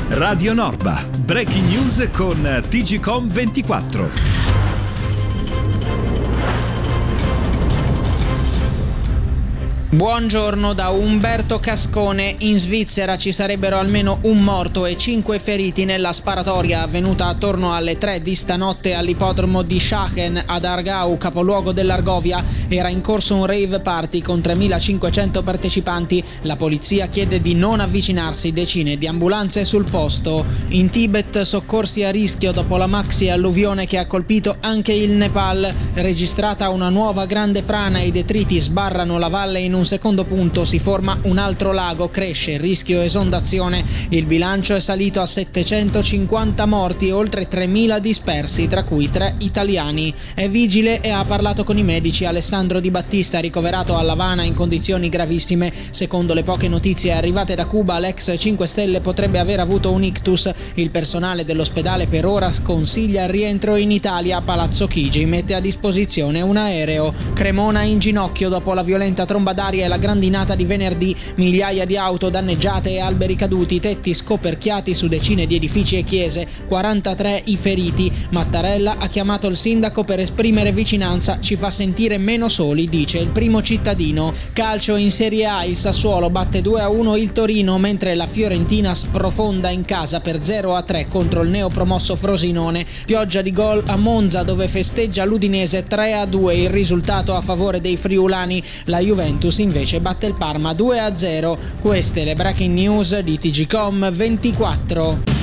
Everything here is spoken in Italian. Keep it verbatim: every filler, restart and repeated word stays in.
Radio Norba, breaking news con T G Com ventiquattro. Buongiorno da Umberto Cascone. In Svizzera ci sarebbero almeno un morto e cinque feriti nella sparatoria avvenuta attorno alle tre di stanotte all'ippodromo di Schachen ad Aargau, capoluogo dell'Argovia. Era in corso un rave party con tremilacinquecento partecipanti. La polizia chiede di non avvicinarsi, decine di ambulanze sul posto. In Tibet soccorsi a rischio dopo la maxi alluvione che ha colpito anche il Nepal. Registrata una nuova grande frana e i detriti sbarrano la valle. In un secondo punto si forma un altro lago, cresce il rischio esondazione. Il bilancio è salito a settecentocinquanta morti e oltre tremila dispersi, tra cui tre italiani. È vigile e ha parlato con i medici. Alessandro Di Battista, ricoverato a L'Avana in condizioni gravissime. Secondo le poche notizie arrivate da Cuba, l'ex cinque Stelle potrebbe aver avuto un ictus. Il personale dell'ospedale per ora sconsiglia il rientro in Italia. Palazzo Chigi mette a disposizione un aereo. Cremona in ginocchio dopo la violenta tromba d'aria e la grandinata di venerdì. Migliaia di auto danneggiate e alberi caduti, tetti scoperchiati su decine di edifici e chiese, quarantatré i feriti. Mattarella ha chiamato il sindaco per esprimere vicinanza. Ci fa sentire meno soli, dice il primo cittadino. Calcio in Serie A, il Sassuolo batte due a uno il Torino, mentre la Fiorentina sprofonda in casa per zero a tre contro il neopromosso Frosinone. Pioggia di gol a Monza, dove festeggia l'Udinese, tre a due il risultato a favore dei friulani. La Juventus invece batte il Parma due a zero. Queste le breaking news di T G Com ventiquattro.